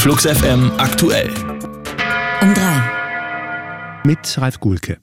Flux FM aktuell. Um 3. Mit Ralf Gulke.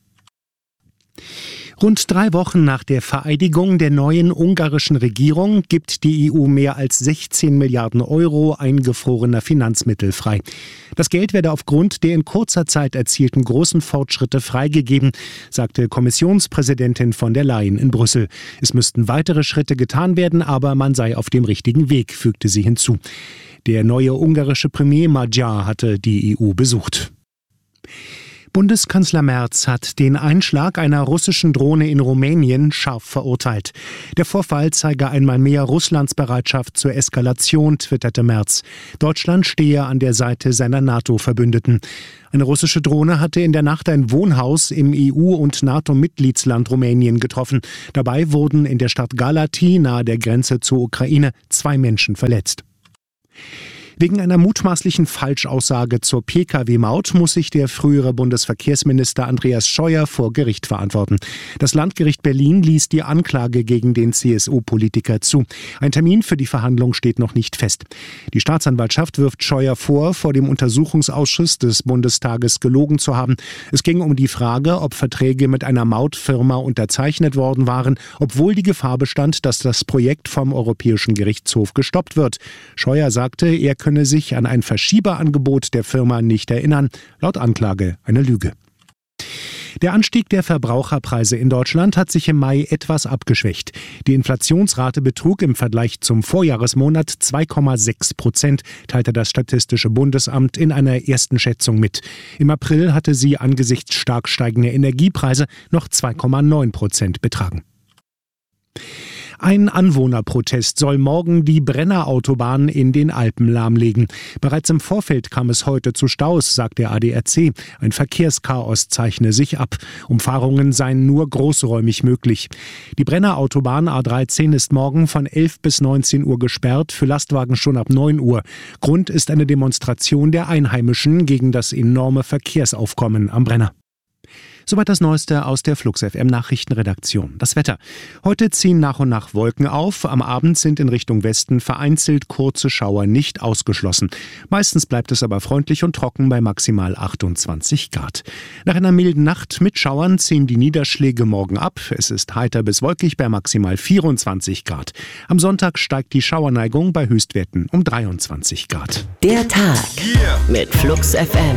Rund 3 Wochen nach der Vereidigung der neuen ungarischen Regierung gibt die EU mehr als 16 Milliarden Euro eingefrorener Finanzmittel frei. Das Geld werde aufgrund der in kurzer Zeit erzielten großen Fortschritte freigegeben, sagte Kommissionspräsidentin von der Leyen in Brüssel. Es müssten weitere Schritte getan werden, aber man sei auf dem richtigen Weg, fügte sie hinzu. Der neue ungarische Premier Magyar hatte die EU besucht. Bundeskanzler Merz hat den Einschlag einer russischen Drohne in Rumänien scharf verurteilt. Der Vorfall zeige einmal mehr Russlands Bereitschaft zur Eskalation, twitterte Merz. Deutschland stehe an der Seite seiner NATO-Verbündeten. Eine russische Drohne hatte in der Nacht ein Wohnhaus im EU- und NATO-Mitgliedsland Rumänien getroffen. Dabei wurden in der Stadt Galati nahe der Grenze zur Ukraine 2 Menschen verletzt. Wegen einer mutmaßlichen Falschaussage zur Pkw-Maut muss sich der frühere Bundesverkehrsminister Andreas Scheuer vor Gericht verantworten. Das Landgericht Berlin ließ die Anklage gegen den CSU-Politiker zu. Ein Termin für die Verhandlung steht noch nicht fest. Die Staatsanwaltschaft wirft Scheuer vor dem Untersuchungsausschuss des Bundestages gelogen zu haben. Es ging um die Frage, ob Verträge mit einer Mautfirma unterzeichnet worden waren, obwohl die Gefahr bestand, dass das Projekt vom Europäischen Gerichtshof gestoppt wird. Scheuer sagte, er könne sich an ein Verschieberangebot der Firma nicht erinnern. Laut Anklage eine Lüge. Der Anstieg der Verbraucherpreise in Deutschland hat sich im Mai etwas abgeschwächt. Die Inflationsrate betrug im Vergleich zum Vorjahresmonat 2,6%, teilte das Statistische Bundesamt in einer ersten Schätzung mit. Im April hatte sie angesichts stark steigender Energiepreise noch 2,9% betragen. Ein Anwohnerprotest soll morgen die Brennerautobahn in den Alpen lahmlegen. Bereits im Vorfeld kam es heute zu Staus, sagt der ADAC. Ein Verkehrschaos zeichne sich ab. Umfahrungen seien nur großräumig möglich. Die Brennerautobahn A13 ist morgen von 11 bis 19 Uhr gesperrt, für Lastwagen schon ab 9 Uhr. Grund ist eine Demonstration der Einheimischen gegen das enorme Verkehrsaufkommen am Brenner. Soweit das Neueste aus der Flux FM Nachrichtenredaktion. Das Wetter. Heute ziehen nach und nach Wolken auf. Am Abend sind in Richtung Westen vereinzelt kurze Schauer nicht ausgeschlossen. Meistens bleibt es aber freundlich und trocken bei maximal 28 Grad. Nach einer milden Nacht mit Schauern ziehen die Niederschläge morgen ab. Es ist heiter bis wolkig bei maximal 24 Grad. Am Sonntag steigt die Schauerneigung bei Höchstwerten um 23 Grad. Der Tag mit Flux FM.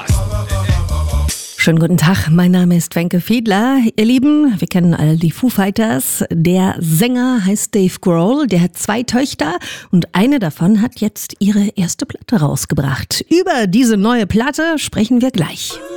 Schönen guten Tag, mein Name ist Wenke Fiedler. Ihr Lieben, wir kennen alle die Foo Fighters. Der Sänger heißt Dave Grohl, der hat 2 Töchter und eine davon hat jetzt ihre erste Platte rausgebracht. Über diese neue Platte sprechen wir gleich.